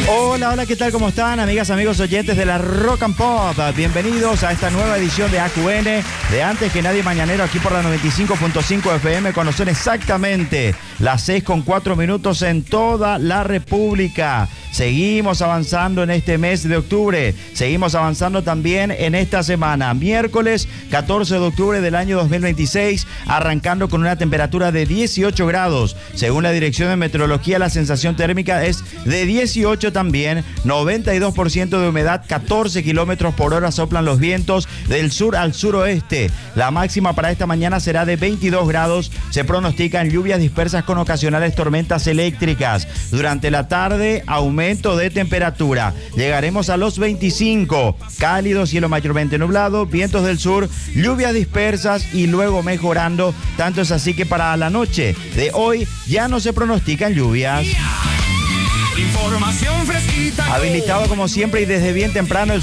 Hola, hola, ¿qué tal? ¿Cómo están, amigas, amigos oyentes de la Rock and Pop? Bienvenidos a esta nueva edición de AQN, de Antes que Nadie Mañanero, aquí por la 95.5 FM, cuando son exactamente las 6:04 en toda la República. Seguimos avanzando en este mes de octubre, seguimos avanzando también en esta semana, miércoles 14 de octubre del año 2026, arrancando con una temperatura de 18 grados. Según la Dirección de Meteorología, la sensación térmica es de 18 también, 92% de humedad, 14 kilómetros por hora soplan los vientos del sur al suroeste. La máxima para esta mañana será de 22 grados, se pronostican lluvias dispersas con ocasionales tormentas eléctricas. Durante la tarde, aumento de temperatura. Llegaremos a los 25. Cálido, cielo mayormente nublado, vientos del sur, lluvias dispersas y luego mejorando. Tanto es así que para la noche de hoy ya no se pronostican lluvias. Información fresquita. Habilitado como siempre y desde bien temprano el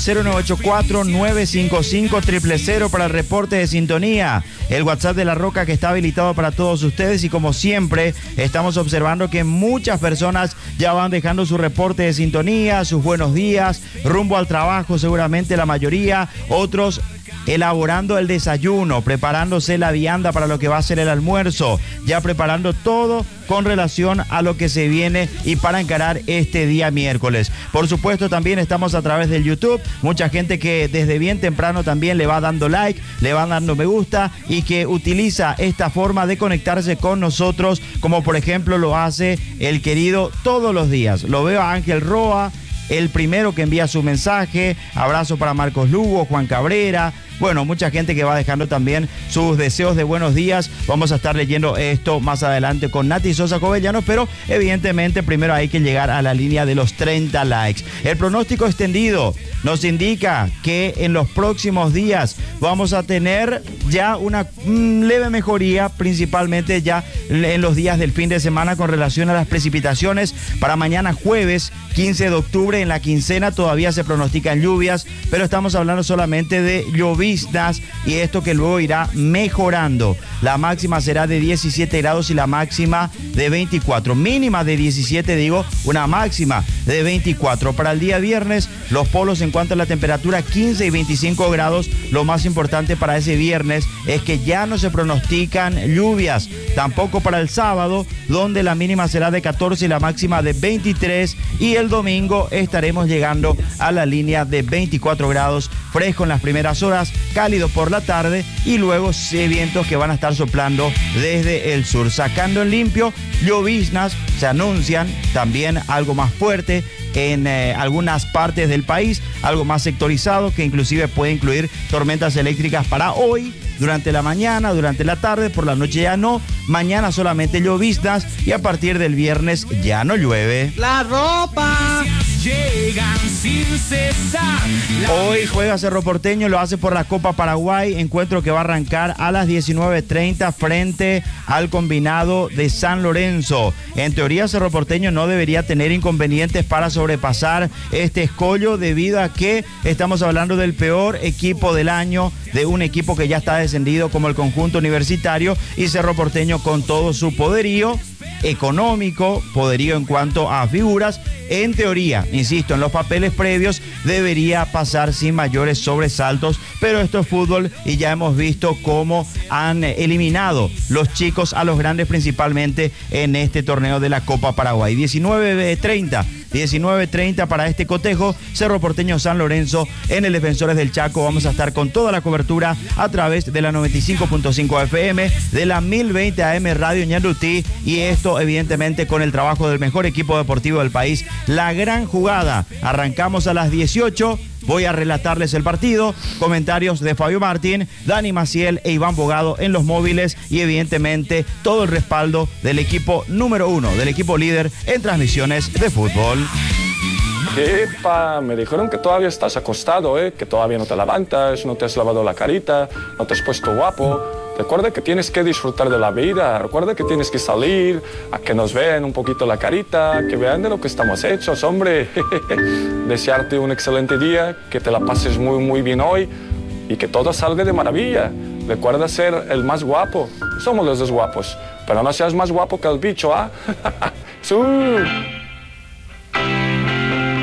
0984-955-000 para el reporte de sintonía. El WhatsApp de La Roca que está habilitado para todos ustedes y como siempre estamos observando que muchas personas ya van dejando su reporte de sintonía, sus buenos días, rumbo al trabajo seguramente la mayoría, otros elaborando el desayuno, preparándose la vianda para lo que va a ser el almuerzo, ya preparando todo con relación a lo que se viene y para encarar este día miércoles. Por supuesto, también estamos a través del YouTube, mucha gente que desde bien temprano también le va dando like, le va dando me gusta y que utiliza esta forma de conectarse con nosotros, como por ejemplo lo hace el querido todos los días. Lo veo a Ángel Roa, el primero que envía su mensaje, abrazo para Marcos Lugo, Juan Cabrera. Bueno, mucha gente que va dejando también sus deseos de buenos días. Vamos a estar leyendo esto más adelante con Nati Sosa Covellanos, pero evidentemente primero hay que llegar a la línea de los 30 likes. El pronóstico extendido nos indica que en los próximos días vamos a tener ya una leve mejoría, principalmente ya en los días del fin de semana con relación a las precipitaciones. Para mañana jueves 15 de octubre en la quincena todavía se pronostican lluvias, pero estamos hablando solamente de lloviznas y esto que luego irá mejorando. La máxima será de 17 grados y la máxima de 24. Mínima de 17, digo, una máxima de 24. Para el día viernes, los polos en cuanto a la temperatura 15 y 25 grados. Lo más importante para ese viernes es que ya no se pronostican lluvias. Tampoco para el sábado, donde la mínima será de 14 y la máxima de 23. Y el domingo estaremos llegando a la línea de 24 grados, fresco en las primeras horas, cálido por la tarde y luego vientos que van a estar soplando desde el sur. Sacando en limpio, lloviznas se anuncian, también algo más fuerte en algunas partes del país, algo más sectorizado que inclusive puede incluir tormentas eléctricas para hoy, durante la mañana, durante la tarde, por la noche ya no, mañana solamente lloviznas y a partir del viernes ya no llueve. La ropa llegan sin cesar. Hoy juega Cerro Porteño, lo hace por la Copa Paraguay, encuentro que va a arrancar a las 19:30 frente al combinado de San Lorenzo. En teoría Cerro Porteño no debería tener inconvenientes para sobrepasar este escollo debido a que estamos hablando del peor equipo del año, de un equipo que ya está descendido como el conjunto universitario y Cerro Porteño con todo su poderío económico, poderío en cuanto a figuras, en teoría, insisto, en los papeles previos debería pasar sin mayores sobresaltos, pero esto es fútbol y ya hemos visto cómo han eliminado los chicos a los grandes principalmente en este torneo de la Copa Paraguay. 19:30 para este cotejo, Cerro Porteño San Lorenzo en el Defensores del Chaco. Vamos a estar con toda la cobertura a través de la 95.5 FM, de la 1020 AM Radio Ñandutí y esto evidentemente con el trabajo del mejor equipo deportivo del país, La Gran Jugada. Arrancamos a las 18. Voy a relatarles el partido, comentarios de Fabio Martín, Dani Maciel e Iván Bogado en los móviles y evidentemente todo el respaldo del equipo número 1, del equipo líder en transmisiones de fútbol. Epa, me dijeron que todavía estás acostado, que todavía no te levantas, no te has lavado la carita, no te has puesto guapo. Recuerda que tienes que disfrutar de la vida, recuerda que tienes que salir, a que nos vean un poquito la carita, que vean de lo que estamos hechos, hombre. Desearte un excelente día, que te la pases muy, muy bien hoy y que todo salga de maravilla. Recuerda ser el más guapo, somos los dos guapos, pero no seas más guapo que el bicho, ¿ah?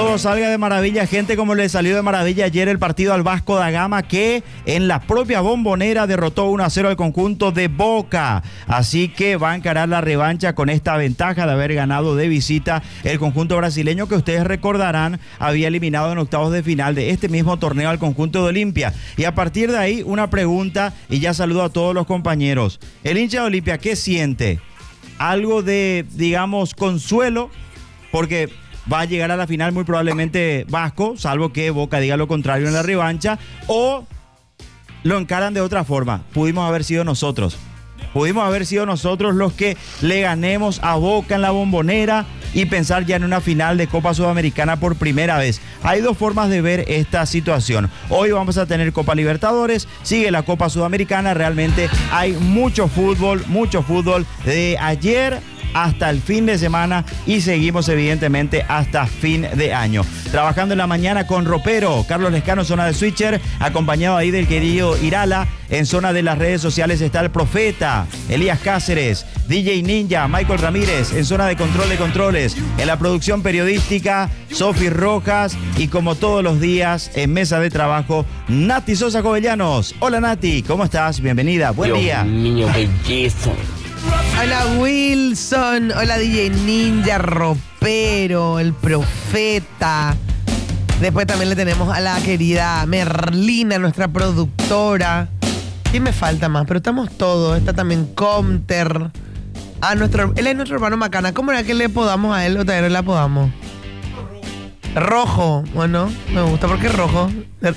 todo salga de maravilla, gente, como le salió de maravilla ayer el partido al Vasco da Gama, que en la propia Bombonera derrotó 1-0 al conjunto de Boca. Así que va a encarar la revancha con esta ventaja de haber ganado de visita el conjunto brasileño, que ustedes recordarán había eliminado en octavos de final de este mismo torneo al conjunto de Olimpia. Y a partir de ahí, una pregunta, y ya saludo a todos los compañeros. El hincha de Olimpia, ¿qué siente? Algo de, digamos, consuelo, porque va a llegar a la final muy probablemente Vasco, salvo que Boca diga lo contrario en la revancha, o lo encaran de otra forma. Pudimos haber sido nosotros los que le ganemos a Boca en la Bombonera y pensar ya en una final de Copa Sudamericana por primera vez. Hay dos formas de ver esta situación. Hoy vamos a tener Copa Libertadores, sigue la Copa Sudamericana, realmente hay mucho fútbol de ayer hasta el fin de semana y seguimos evidentemente hasta fin de año. Trabajando en la mañana con Ropero, Carlos Lescano, zona de Switcher, acompañado ahí del querido Irala. En zona de las redes sociales está el Profeta, Elías Cáceres, DJ Ninja, Michael Ramírez. En zona de control de controles, en la producción periodística, Sofi Rojas. Y como todos los días, en mesa de trabajo, Nati Sosa Jovellanos. Hola Nati, ¿cómo estás? Bienvenida, buen día. Niño belleza. Hola Wilson, hola DJ Ninja, Ropero, el Profeta. Después también le tenemos a la querida Merlina, nuestra productora. ¿Quién me falta más? Pero estamos todos. Está también Comter. Él es nuestro hermano Macana. ¿Cómo era que le podamos a él o todavía no le apodamos? Rojo. Bueno, me gusta porque es rojo.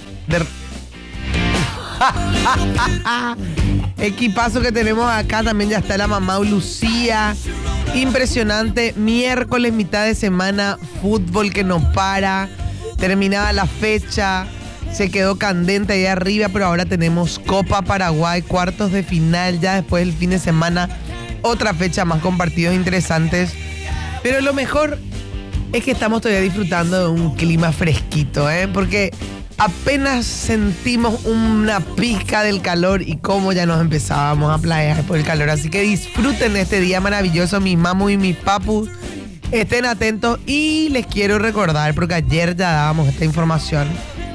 Equipazo que tenemos acá. También ya está la mamá Lucía. Impresionante. Miércoles, mitad de semana, fútbol que no para. Terminaba la fecha, se quedó candente ahí arriba, pero ahora tenemos Copa Paraguay, cuartos de final, ya después del fin de semana, otra fecha más con partidos interesantes. Pero lo mejor es que estamos todavía disfrutando de un clima fresquito, porque apenas sentimos una pizca del calor y cómo ya nos empezábamos a playar por el calor. Así que disfruten este día maravilloso, mis mamus y mis papus. Estén atentos y les quiero recordar, porque ayer ya dábamos esta información.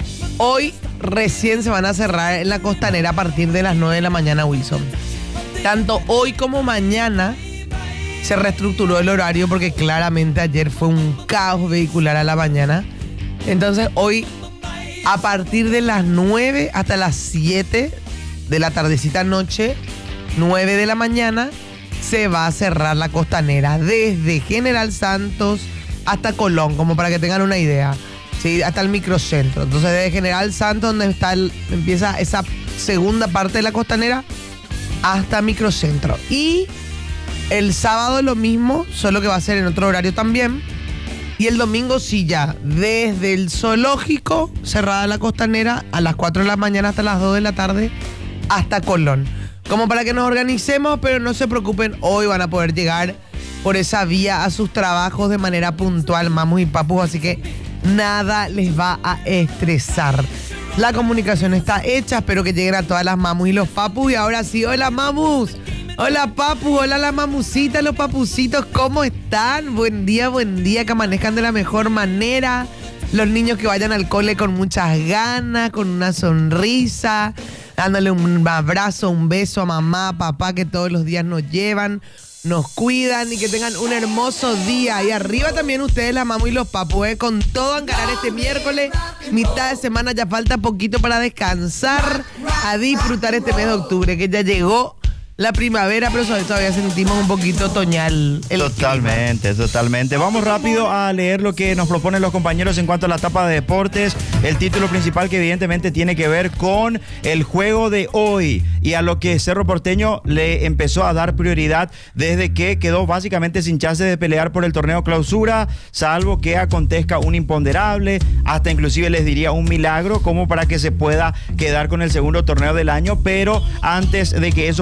Hoy recién se van a cerrar en la Costanera a partir de las 9 de la mañana, Wilson. Tanto hoy como mañana se reestructuró el horario porque claramente ayer fue un caos vehicular a la mañana. Entonces hoy, a partir de las 9 hasta las 7 de la tardecita noche, 9 de la mañana, se va a cerrar la Costanera desde General Santos hasta Colón, como para que tengan una idea, ¿sí? Hasta el microcentro. Entonces desde General Santos, donde empieza esa segunda parte de la Costanera, hasta microcentro. Y el sábado lo mismo, solo que va a ser en otro horario también. Y el domingo sí, ya desde el zoológico, cerrada la Costanera, a las 4 de la mañana hasta las 2 de la tarde, hasta Colón. Como para que nos organicemos, pero no se preocupen, hoy van a poder llegar por esa vía a sus trabajos de manera puntual, mamus y papus, así que nada les va a estresar. La comunicación está hecha, espero que lleguen a todas las mamus y los papus. Y ahora sí, hola mamus, hola papus, hola la mamucita, los papucitos, ¿cómo están? Buen día, que amanezcan de la mejor manera. Los niños que vayan al cole con muchas ganas, con una sonrisa, dándole un abrazo, un beso a mamá, a papá, que todos los días nos llevan, nos cuidan y que tengan un hermoso día. Y arriba también ustedes, la mamu y los papus, con todo a encarar este miércoles, mitad de semana, ya falta poquito para descansar, a disfrutar este mes de octubre, que ya llegó la primavera, pero todavía sentimos un poquito otoñal. Totalmente. Vamos rápido a leer lo que nos proponen los compañeros en cuanto a la etapa de deportes. El título principal, que evidentemente tiene que ver con el juego de hoy y a lo que Cerro Porteño le empezó a dar prioridad desde que quedó básicamente sin chance de pelear por el torneo clausura, salvo que acontezca un imponderable, hasta inclusive les diría un milagro, como para que se pueda quedar con el segundo torneo del año. Pero antes de que eso pueda acontecer,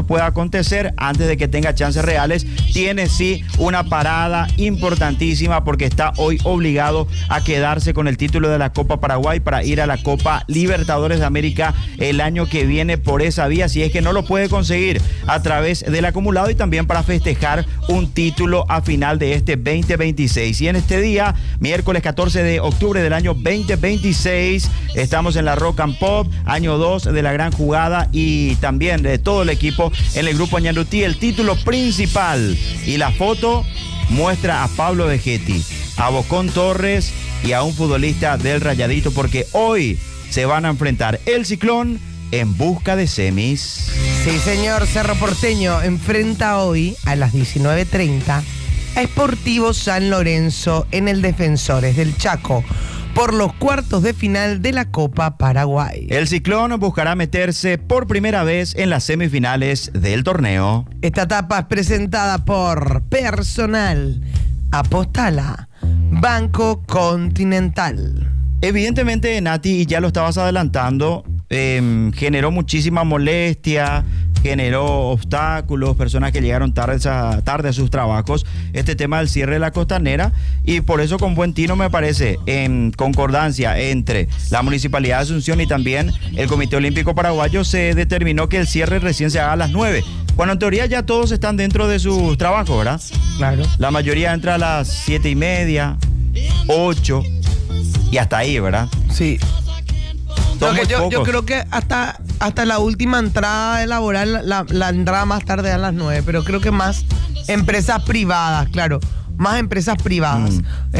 acontecer antes de que tenga chances reales. Tiene sí una parada importantísima porque está hoy obligado a quedarse con el título de la Copa Paraguay para ir a la Copa Libertadores de América el año que viene por esa vía, si es que no lo puede conseguir a través del acumulado, y también para festejar un título a final de este 2026. Y en este día, miércoles 14 de octubre del año 2026, estamos en la Rock and Pop, año 2 de la gran jugada, y también de todo el equipo en el grupo Ñandutí. El título principal y la foto muestra a Pablo Vegetti, a Bocón Torres y a un futbolista del Rayadito, porque hoy se van a enfrentar el Ciclón en busca de semis. Sí, señor. Cerro Porteño enfrenta hoy a las 19:30 a Sportivo San Lorenzo en el Defensores del Chaco por los cuartos de final de la Copa Paraguay. El Ciclón buscará meterse por primera vez en las semifinales del torneo. Esta etapa es presentada por Personal, Apostala, Banco Continental. Evidentemente, Nati, y ya lo estabas adelantando, generó muchísima molestia, generó obstáculos, personas que llegaron tarde a sus trabajos, este tema del cierre de la Costanera, y por eso con buen tino me parece, en concordancia entre la Municipalidad de Asunción y también el Comité Olímpico Paraguayo, se determinó que el cierre recién se haga a las 9. Bueno, en teoría ya todos están dentro de sus trabajos, ¿verdad? Claro. La mayoría entra a las 7:30, 8 y hasta ahí, ¿verdad? Sí. Son Yo creo que hasta la última entrada laboral, la entrada más tarde a las 9, pero creo que más empresas privadas, claro, más empresas privadas.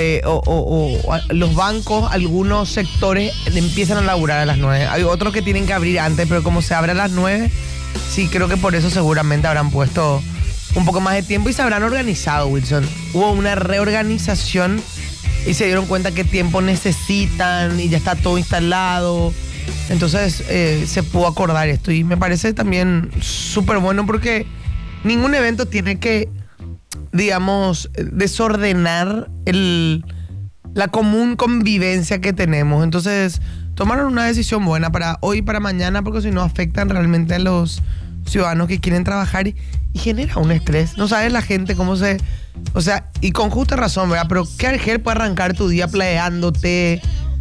Los bancos, algunos sectores empiezan a laburar a las 9. Hay otros que tienen que abrir antes, pero como se abre a las 9, sí, creo que por eso seguramente habrán puesto un poco más de tiempo y se habrán organizado, Wilson. Hubo una reorganización y se dieron cuenta qué tiempo necesitan y ya está todo instalado. Entonces se pudo acordar esto y me parece también súper bueno porque ningún evento tiene que, digamos, desordenar la común convivencia que tenemos. Entonces tomaron una decisión buena para hoy y para mañana, porque si no afectan realmente a los ciudadanos que quieren trabajar y genera un estrés. No sabes la gente cómo se... O sea, y con justa razón, ¿verdad? Pero ¿qué Argel puede arrancar tu día peleándote,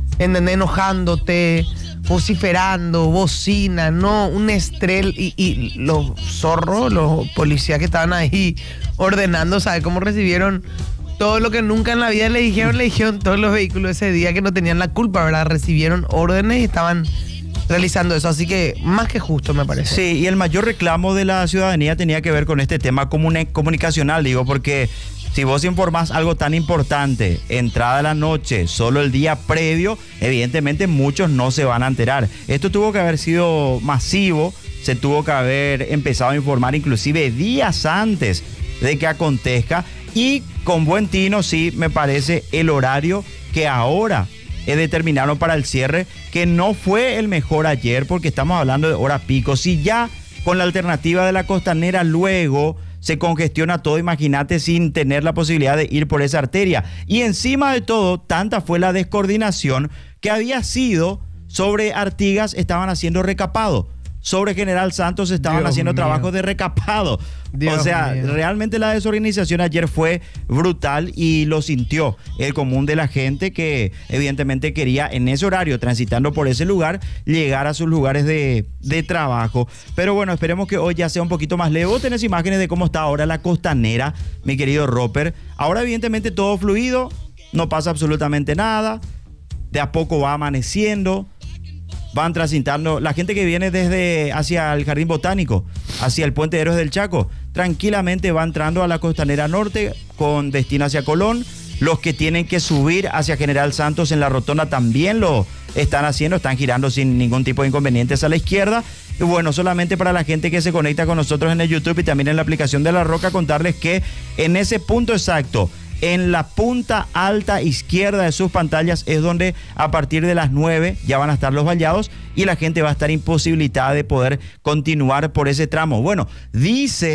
enojándote, vociferando, bocina, no? Un estrés y los zorros, los policías que estaban ahí ordenando, ¿sabes cómo recibieron todo lo que nunca en la vida le dijeron todos los vehículos ese día que no tenían la culpa, ¿verdad? Recibieron órdenes y estaban realizando eso, así que más que justo me parece. Sí, y el mayor reclamo de la ciudadanía tenía que ver con este tema comunicacional, digo, porque si vos informás algo tan importante, entrada a la noche, solo el día previo, evidentemente muchos no se van a enterar. Esto tuvo que haber sido masivo, se tuvo que haber empezado a informar inclusive días antes de que acontezca, y con buen tino, sí, me parece el horario que ahora determinaron para el cierre, que no fue el mejor ayer porque estamos hablando de hora pico. Si ya con la alternativa de la Costanera luego se congestiona todo, imagínate sin tener la posibilidad de ir por esa arteria. Y encima de todo, tanta fue la descoordinación que había sido sobre Artigas, estaban haciendo recapado. Sobre General Santos estaban haciendo trabajos de recapado. O sea, realmente la desorganización ayer fue brutal y lo sintió el común de la gente, que evidentemente quería en ese horario, transitando por ese lugar, llegar a sus lugares de trabajo. Pero bueno, esperemos que hoy ya sea un poquito más leve. Vos tenés imágenes de cómo está ahora la Costanera, mi querido Roper. Ahora evidentemente todo fluido, no pasa absolutamente nada. De a poco va amaneciendo. Van transitando la gente que viene desde hacia el Jardín Botánico, hacia el Puente de Héroes del Chaco, tranquilamente va entrando a la Costanera Norte con destino hacia Colón. Los que tienen que subir hacia General Santos en la rotonda también lo están haciendo, están girando sin ningún tipo de inconvenientes a la izquierda. Y bueno, solamente para la gente que se conecta con nosotros en el YouTube y también en la aplicación de La Roca, contarles que en ese punto exacto, en la punta alta izquierda de sus pantallas, es donde a partir de las 9 ya van a estar los vallados y la gente va a estar imposibilitada de poder continuar por ese tramo. Bueno, dice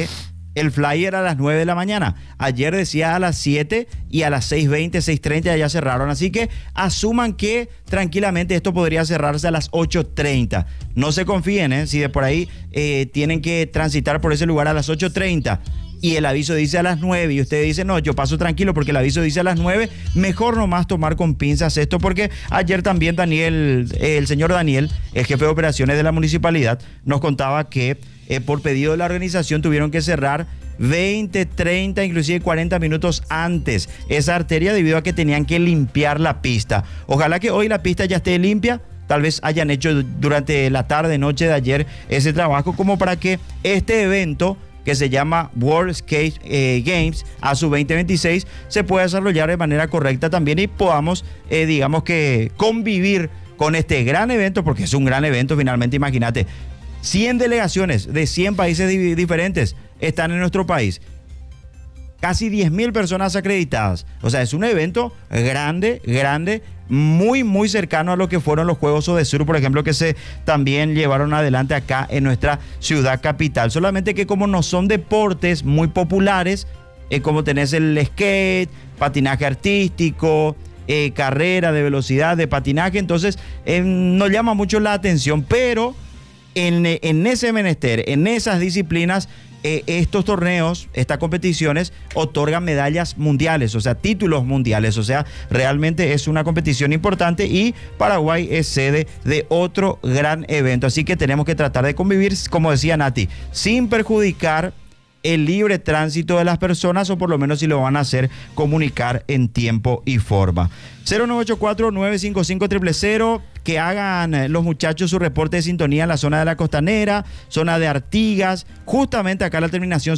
El flyer a las 9 de la mañana. Ayer decía a las 7 y a las 6:20, 6:30 ya cerraron. Así que asuman que tranquilamente esto podría cerrarse a las 8:30. No se confíen, si de por ahí tienen que transitar por ese lugar a las 8:30 y el aviso dice a las 9 y usted dice, no, yo paso tranquilo porque el aviso dice a las 9, mejor nomás tomar con pinzas esto, porque ayer también el señor Daniel, el jefe de operaciones de la municipalidad, nos contaba que por pedido de la organización tuvieron que cerrar 20, 30, inclusive 40 minutos antes esa arteria debido a que tenían que limpiar la pista. Ojalá que hoy la pista ya esté limpia. Tal vez hayan hecho durante la tarde, noche de ayer ese trabajo como para que este evento que se llama World Skate Games ASU 2026 se pueda desarrollar de manera correcta también y podamos, digamos que convivir con este gran evento, porque es un gran evento finalmente. Imagínate, 100 delegaciones de 100 países diferentes están en nuestro país. Casi 10.000 personas acreditadas. O sea, es un evento grande, muy, muy cercano a lo que fueron los Juegos Odesur, por ejemplo, que se también llevaron adelante acá en nuestra ciudad capital. Solamente que como no son deportes muy populares, como tenés el skate, patinaje artístico, carrera de velocidad, de patinaje, entonces no llama mucho la atención, pero en ese menester, en esas disciplinas, estos torneos, estas competiciones otorgan medallas mundiales, o sea, títulos mundiales, o sea, realmente es una competición importante y Paraguay es sede de otro gran evento, así que tenemos que tratar de convivir, como decía Nati, sin perjudicar el libre tránsito de las personas, o por lo menos si lo van a hacer, comunicar en tiempo y forma. 0984-955-000, que hagan los muchachos su reporte de sintonía en la zona de la Costanera, zona de Artigas, justamente acá la terminación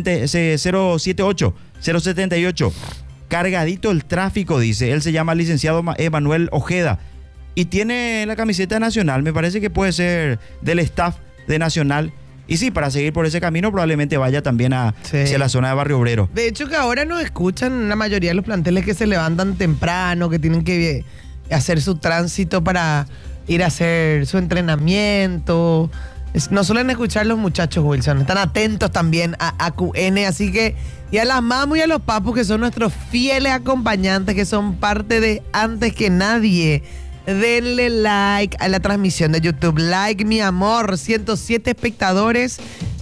078. Cargadito el tráfico, dice. Él se llama licenciado Emanuel Ojeda y tiene la camiseta nacional, me parece que puede ser del staff de Nacional. Y sí, para seguir por ese camino probablemente vaya también hacia la zona de Barrio Obrero. De hecho que ahora nos escuchan la mayoría de los planteles que se levantan temprano, que tienen que hacer su tránsito para ir a hacer su entrenamiento. Nos suelen escuchar los muchachos, Wilson. Están atentos también a QN, así que... Y a las mamos y a los papus, que son nuestros fieles acompañantes, que son parte de antes que nadie. Denle like a la transmisión de YouTube. Like, mi amor. 107 espectadores,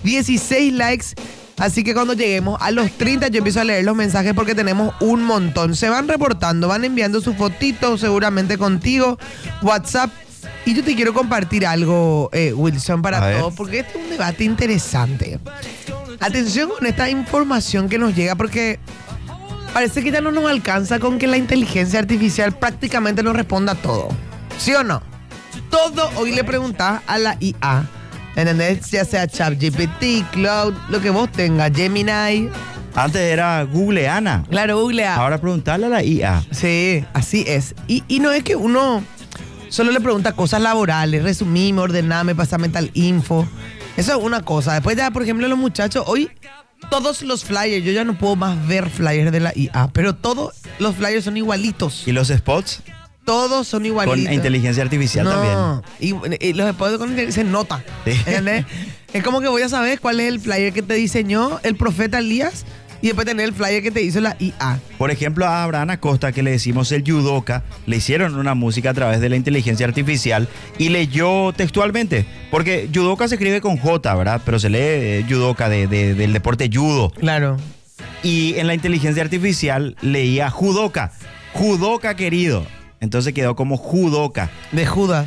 16 likes. Así que cuando lleguemos a los 30 yo empiezo a leer los mensajes porque tenemos un montón. Se van reportando, van enviando sus fotitos seguramente contigo, WhatsApp. Y yo te quiero compartir algo, Wilson, para todos, porque este es un debate interesante. Atención con esta información que nos llega, porque parece que ya no nos alcanza con que la inteligencia artificial prácticamente nos responda todo. ¿Sí o no? Todo hoy le preguntás a la IA. ¿Entendés? Ya sea ChatGPT, Cloud, lo que vos tengas, Gemini. Antes era Googleana. Claro, Googlea. Ahora preguntarle a la IA. Sí, así es. Y no es que uno solo le pregunta cosas laborales, resumime, ordename, pasame tal info. Eso es una cosa. Después ya, por ejemplo, los muchachos, hoy todos los flyers, yo ya no puedo más ver flyers de la IA, pero todos los flyers son igualitos. ¿Y los spots? Todos son igualitos. Con inteligencia artificial también. Y los spots con inteligencia se nota. Sí. ¿Entendés? Es como que voy a saber cuál es el flyer que te diseñó el profeta Elías y después tener el flyer que te hizo la IA. Por ejemplo, a Abraham Acosta, que le decimos el judoka, le hicieron una música a través de la inteligencia artificial y leyó textualmente, porque judoka se escribe con J, ¿verdad? Pero se lee judoka del deporte judo. Claro. Y en la inteligencia artificial leía judoka, judoka querido. Entonces quedó como judoka. De Judas.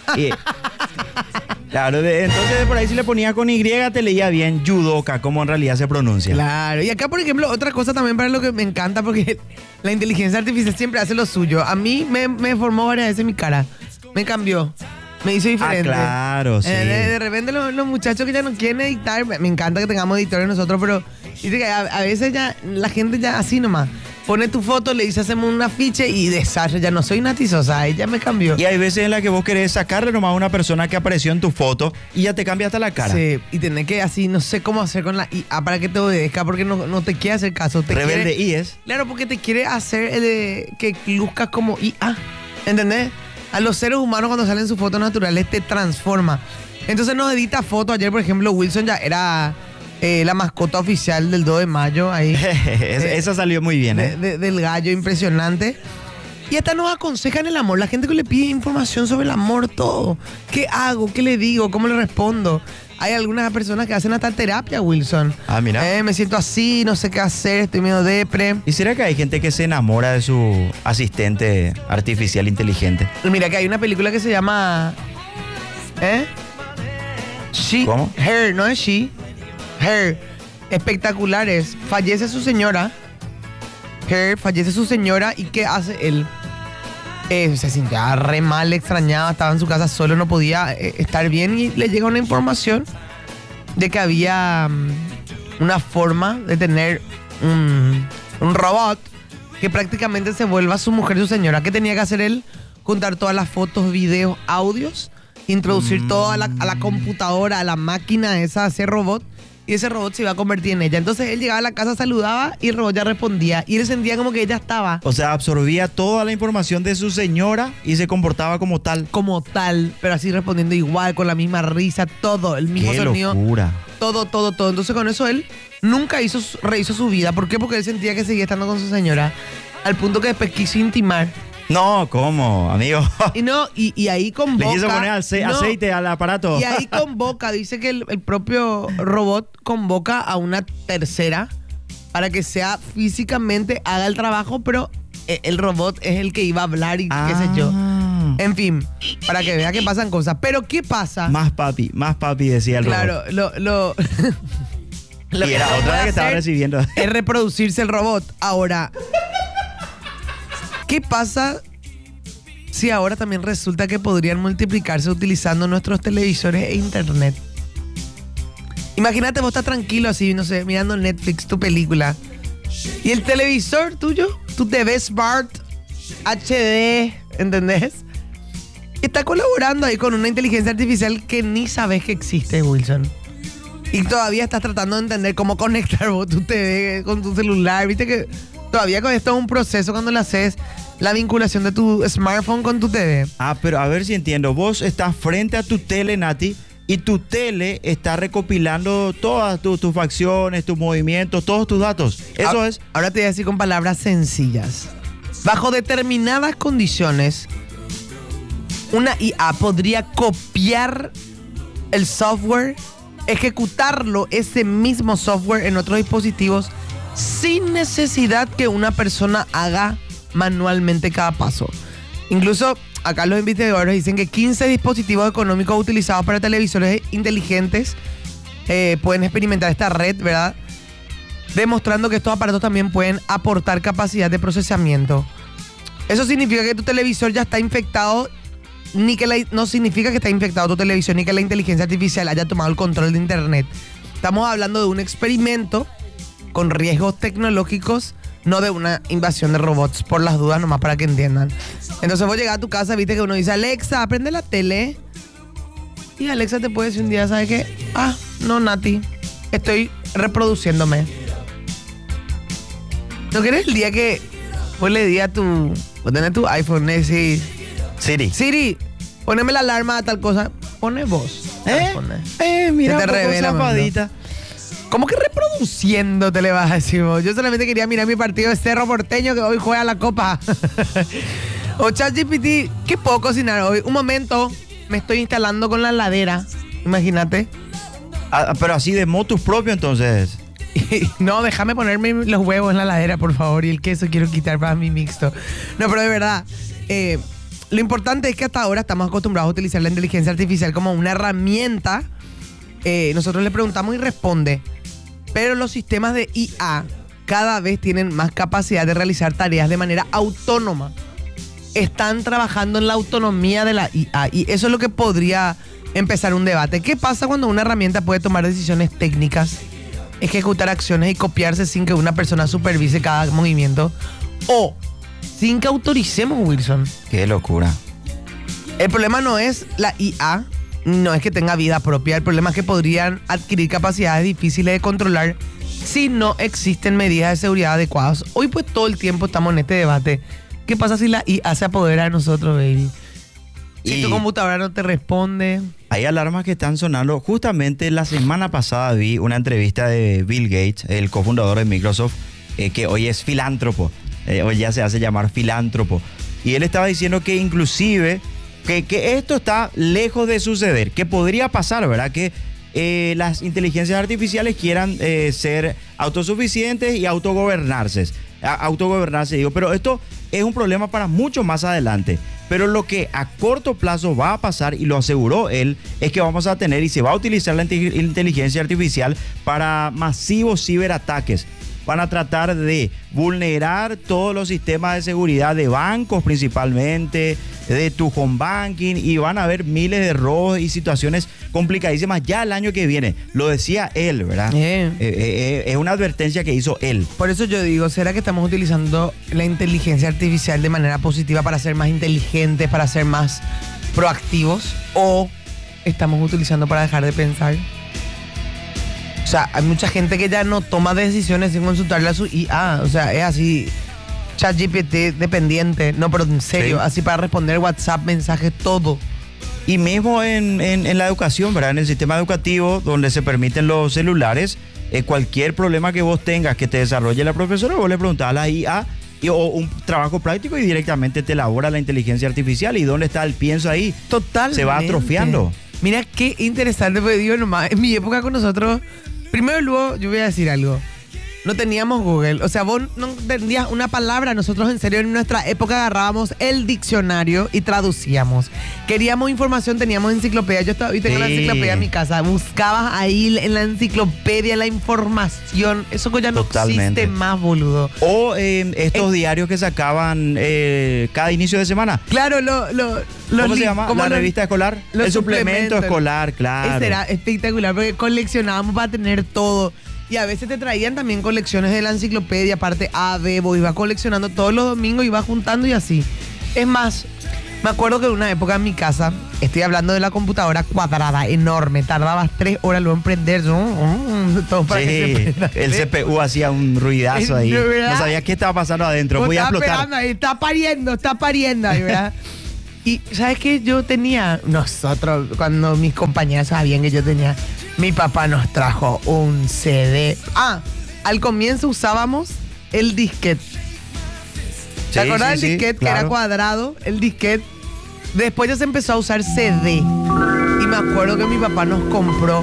Claro, entonces por ahí si le ponía con Y te leía bien judoka, como en realidad se pronuncia. Claro, y acá por ejemplo otra cosa también para lo que me encanta, porque la inteligencia artificial siempre hace lo suyo. A mí me formó varias veces mi cara, me cambió, me hizo diferente. Claro, sí. De repente los muchachos que ya no quieren editar, me encanta que tengamos editores nosotros, pero dice que a veces ya la gente ya así nomás pone tu foto, le dice hacemos un afiche y desastre, ya no soy Nati Sosa, ella me cambió. Y hay veces en las que vos querés sacarle nomás a una persona que apareció en tu foto y ya te cambia hasta la cara. Sí, y tenés que así, no sé cómo hacer con la IA para que te obedezca, porque no te quiere hacer caso. Rebelde I es. Claro, porque te quiere hacer que luzcas como IA, ¿entendés? A los seres humanos cuando salen sus fotos naturales te transforma. Entonces nos edita fotos. Ayer, por ejemplo, Wilson ya era la mascota oficial del 2 de mayo. Ahí, Esa salió muy bien, ¿eh? del gallo, impresionante. Y hasta nos aconsejan el amor. La gente que le pide información sobre el amor, todo. ¿Qué hago? ¿Qué le digo? ¿Cómo le respondo? Hay algunas personas que hacen hasta terapia, Wilson. Ah, mira. Me siento así, no sé qué hacer, estoy medio depre. ¿Y será que hay gente que se enamora de su asistente artificial inteligente? Mira que hay una película que se llama... She, ¿Cómo? Her, no es She. Her. Espectaculares. Fallece su señora. Her, fallece su señora. ¿Y qué hace él? Se sentía re mal, extrañaba, estaba en su casa solo, no podía estar bien. Y le llega una información de que había una forma de tener un robot que prácticamente se vuelva su mujer, su señora. ¿Qué tenía que hacer él? Juntar todas las fotos, videos, audios, introducir todo a la computadora, a la máquina esa, a ese robot, y ese robot se iba a convertir en ella. Entonces él llegaba a la casa, saludaba y el robot ya respondía. Y él sentía como que ella estaba. O sea, absorbía toda la información de su señora y se comportaba como tal. Como tal, pero así respondiendo igual, con la misma risa, todo, el mismo ¡Qué sonido. locura! Todo. Entonces con eso él nunca rehizo su vida. ¿Por qué? Porque él sentía que seguía estando con su señora. Al punto que después quiso intimar. No, ¿cómo, amigo? Y ahí convoca... Le quiso poner aceite al aparato. Y ahí convoca, dice que el propio robot convoca a una tercera para que sea físicamente, haga el trabajo, pero el robot es el que iba a hablar y qué sé yo. En fin, para que vea que pasan cosas. Pero ¿qué pasa? Más papi, decía el robot. Claro, lo y era otra que estaba recibiendo. Es reproducirse el robot. Ahora, ¿qué pasa si ahora también resulta que podrían multiplicarse utilizando nuestros televisores e internet? Imagínate, vos estás tranquilo así, no sé, mirando Netflix, tu película. Y el televisor tuyo, tu TV Smart HD, ¿entendés? Está colaborando ahí con una inteligencia artificial que ni sabes que existe, Wilson. Y todavía estás tratando de entender cómo conectar vos tu TV con tu celular. Viste que todavía con esto es un proceso cuando le haces la vinculación de tu smartphone con tu TV. Ah, pero a ver si entiendo. Vos estás frente a tu tele, Nati, y tu tele está recopilando todas tus facciones, tus movimientos, todos tus datos. Eso es. Ahora te voy a decir con palabras sencillas. Bajo determinadas condiciones, una IA podría copiar el software, ejecutarlo, ese mismo software, en otros dispositivos sin necesidad que una persona haga manualmente cada paso. Incluso acá los investigadores dicen que 15 dispositivos económicos utilizados para televisores inteligentes pueden experimentar esta red, ¿verdad? Demostrando que estos aparatos también pueden aportar capacidad de procesamiento. Eso significa que tu televisor ya está infectado, no significa que está infectado tu televisor, ni que la inteligencia artificial haya tomado el control de internet. Estamos hablando de un experimento con riesgos tecnológicos, no de una invasión de robots, por las dudas, nomás para que entiendan. Entonces vos llegás a tu casa, viste que uno dice, Alexa, prende la tele. Y Alexa te puede decir un día, ¿sabes qué? No, Nati, estoy reproduciéndome. ¿No querés el día que vos le di a vos tenés tu iPhone, decís, Siri, poneme la alarma a tal cosa? Pone vos. Mira, te un poco revela, zapadita. ¿Cómo que reproduciendo te le vas a decir vos? Yo solamente quería mirar mi partido de Cerro Porteño que hoy juega la Copa. O ChatGPT, ¿qué puedo cocinar hoy? Un momento, me estoy instalando con la heladera. Imagínate. Pero así de motus propio, entonces. No, déjame ponerme los huevos en la heladera, por favor. Y el queso quiero quitar para mi mixto. No, pero de verdad, lo importante es que hasta ahora estamos acostumbrados a utilizar la inteligencia artificial como una herramienta. Nosotros le preguntamos y responde. Pero los sistemas de IA cada vez tienen más capacidad de realizar tareas de manera autónoma. Están trabajando en la autonomía de la IA y eso es lo que podría empezar un debate. ¿Qué pasa cuando una herramienta puede tomar decisiones técnicas, ejecutar acciones y copiarse sin que una persona supervise cada movimiento? O sin que autoricemos, Wilson. Qué locura. El problema no es la IA, no es que tenga vida propia. El problema es que podrían adquirir capacidades difíciles de controlar si no existen medidas de seguridad adecuadas. Hoy pues todo el tiempo estamos en este debate. ¿Qué pasa si la IA se apodera de nosotros, baby? Si Y tu computadora no te responde. hay alarmas que están sonando. Justamente la semana pasada vi una entrevista de Bill Gates, el cofundador de Microsoft, que hoy es filántropo. Hoy ya se hace llamar filántropo. Y él estaba diciendo que inclusive que esto está lejos de suceder, que podría pasar, ¿verdad? Que las inteligencias artificiales quieran ser autosuficientes y autogobernarse, digo, pero esto es un problema para mucho más adelante. Pero lo que a corto plazo va a pasar, y lo aseguró él, es que vamos a tener y se va a utilizar la inteligencia artificial para masivos ciberataques. Van a tratar de vulnerar todos los sistemas de seguridad de bancos principalmente, de tu home banking, y van a haber miles de robos y situaciones complicadísimas ya el año que viene. Lo decía él, ¿verdad? Es una advertencia que hizo él. Por eso yo digo, ¿será que estamos utilizando la inteligencia artificial de manera positiva para ser más inteligentes, para ser más proactivos? ¿O estamos utilizando para dejar de pensar? O sea, hay mucha gente que ya no toma decisiones sin consultarle a su IA. O sea, es así, ChatGPT dependiente. No, pero en serio, Sí. así para responder WhatsApp, mensajes, todo. Y mismo en la educación, ¿verdad? En el sistema educativo, donde se permiten los celulares, cualquier problema que vos tengas que te desarrolle la profesora, vos le preguntás a la IA o un trabajo práctico y directamente te elabora la inteligencia artificial. ¿Y dónde está el pienso ahí? Totalmente. Se va atrofiando. Mira qué interesante, porque digo nomás, en mi época con nosotros, primero luego yo voy a decir algo. No teníamos Google. O sea, vos no entendías una palabra. Nosotros, en serio, en nuestra época agarrábamos el diccionario y traducíamos. Queríamos información, teníamos enciclopedia. Yo tengo la enciclopedia en mi casa. Buscabas ahí en la enciclopedia la información. Eso ya no Totalmente. existe más, boludo. O estos diarios que sacaban cada inicio de semana. Claro, ¿Cómo se llama? La revista escolar. los El suplemento suplementos. escolar, claro. Ese era espectacular porque coleccionábamos para tener todo. Y a veces te traían también colecciones de la enciclopedia, parte A, B, vos ibas coleccionando todos los domingos, ibas juntando y así. Es más, me acuerdo que en una época en mi casa, estoy hablando de la computadora cuadrada, enorme, tardabas 3 horas luego en prender, todo para que se Sí, prenda. el CPU hacía un ruidazo ahí. ¿Verdad? No sabía qué estaba pasando adentro. Vos Podía estabas explotar. pegando ahí, está pariendo ahí, ¿verdad? Y ¿sabes qué? Yo tenía, nosotros, cuando mis compañeras sabían que yo tenía, mi papá nos trajo un CD. Al comienzo usábamos el disquete. ¿Te acordás del disquete que era claro. cuadrado? El disquete. Después ya se empezó a usar CD. Y me acuerdo que mi papá nos compró